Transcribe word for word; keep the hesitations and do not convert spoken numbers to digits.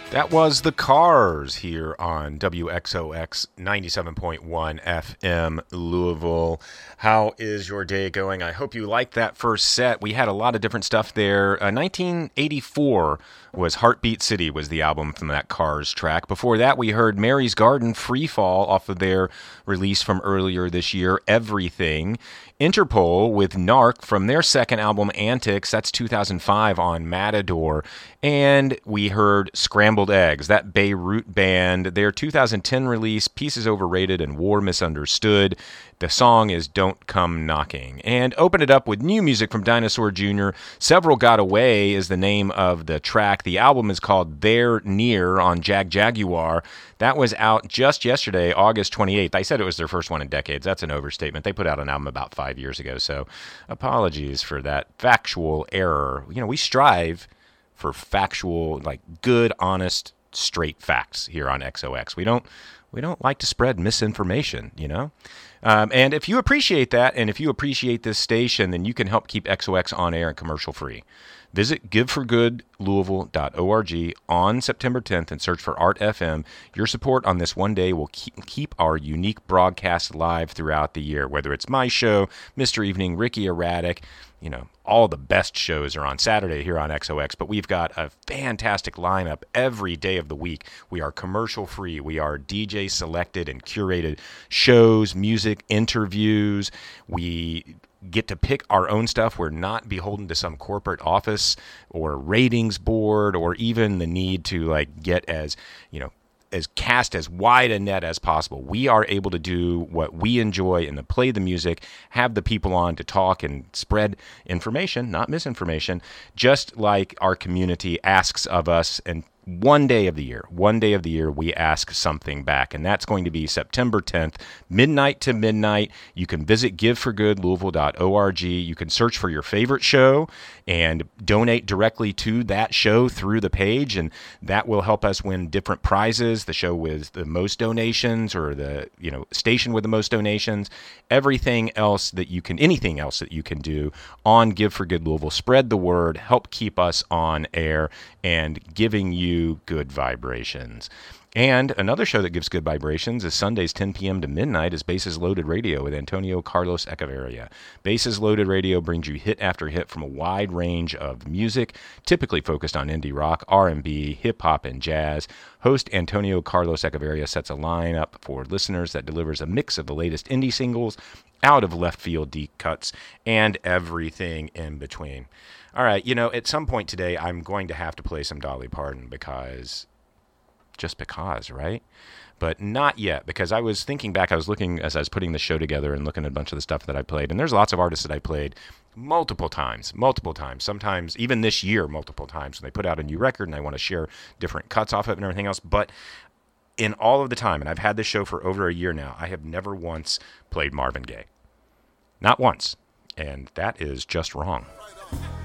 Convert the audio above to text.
That was The Cars here on W X O X ninety-seven point one F M Louisville. How is your day going? I hope you liked that first set. We had a lot of different stuff there. Uh, nineteen eighty-four was Heartbeat City was the album from that Cars track. Before that, we heard Mary's Garden, Free Fall, off of their release from earlier this year, Everything. Interpol with Narc from their second album, Antics. That's two thousand five on Matador. And we heard Scrambled Eggs, that Beirut band, their two thousand ten release, Pieces Overrated and War Misunderstood. The song is Don't Come Knocking. And open it up with new music from Dinosaur Junior Several Got Away is the name of the track. The album is called They're Near on Jag Jaguar. That was out just yesterday, August twenty-eighth. I said it was their first one in decades. That's an overstatement. They put out an album about five years ago, so apologies for that factual error. You know, we strive for factual, like good, honest, straight facts here on X O X. We don't we don't like to spread misinformation, you know? Um, and if you appreciate that, and if you appreciate this station, then you can help keep X O X on air and commercial free. Visit give for good louisville dot org on September tenth and search for Art F M. Your support on this one day will keep, keep our unique broadcast live throughout the year, whether it's my show, Mister Evening, Ricky Erratic. You know, all the best shows are on Saturday here on X O X, but we've got a fantastic lineup every day of the week. We are commercial free. We are D J selected and curated shows, music, interviews. We get to pick our own stuff. We're not beholden to some corporate office or ratings board or even the need to like get as, you know, as cast as wide a net as possible. We are able to do what we enjoy and to play the music, have the people on to talk and spread information, not misinformation, just like our community asks of us. And one day of the year, one day of the year, we ask something back, and that's going to be September tenth, midnight to midnight. You can visit give for good louisville dot org. You can search for your favorite show and donate directly to that show through the page, and that will help us win different prizes. The show with the most donations, or the you know station with the most donations. Everything else that you can, anything else that you can do on Give for Good Louisville, spread the word, help keep us on air, and giving you good vibrations. And another show that gives good vibrations is Sundays ten p.m. to midnight is Bases Loaded Radio with Antonio Carlos Echeverria. Bases Loaded Radio brings you hit after hit from a wide range of music, typically focused on indie rock, R and B, hip-hop, and jazz. Host Antonio Carlos Echeverria sets a lineup for listeners that delivers a mix of the latest indie singles, out of left field deep cuts, and everything in between. All right, you know, at some point today, I'm going to have to play some Dolly Parton because, just because, right? But not yet, because I was thinking back, I was looking as I was putting the show together and looking at a bunch of the stuff that I played, and there's lots of artists that I played multiple times, multiple times, sometimes even this year, multiple times, when they put out a new record and I want to share different cuts off of it and everything else. But in all of the time, and I've had this show for over a year now, I have never once played Marvin Gaye. Not once. And that is just wrong.